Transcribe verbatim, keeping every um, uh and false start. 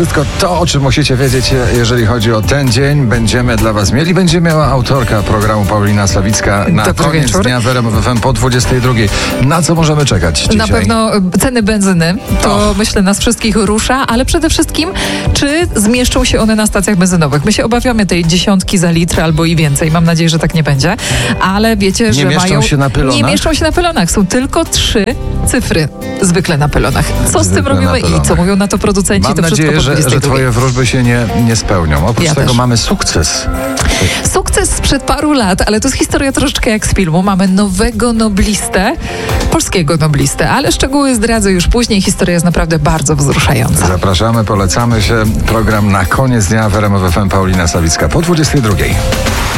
Wszystko to, o czym musicie wiedzieć, jeżeli chodzi o ten dzień, będziemy dla was mieli. Będzie miała autorka programu Paulina Sawicka na Dobry koniec wieczór. dnia w R M F F M po dwudziestej drugiej. Na co możemy czekać dzisiaj? Na pewno ceny benzyny, to Och. myślę nas wszystkich rusza, ale przede wszystkim, czy zmieszczą się one na stacjach benzynowych. My się obawiamy tej dziesiątki za litr albo i więcej. Mam nadzieję, że tak nie będzie, ale wiecie, Nie że mieszczą mają... się na pylonach? Nie mieszczą się na pylonach. Są tylko trzy cyfry zwykle na pylonach. Co z tym Zwykle na robimy i pylonach. co mówią na to producenci? Mam to nadzieję, wszystko po że, że dwudziestej drugiej. twoje wróżby się nie, nie spełnią. Oprócz Ja tego też. mamy sukces. Sukces sprzed paru lat, ale to jest historia troszeczkę jak z filmu. Mamy nowego noblistę, polskiego noblistę, ale szczegóły zdradzę już później. Historia jest naprawdę bardzo wzruszająca. Zapraszamy, polecamy się. Program na koniec dnia w R M F F M Paulina Sawicka po dwudziestej drugiej.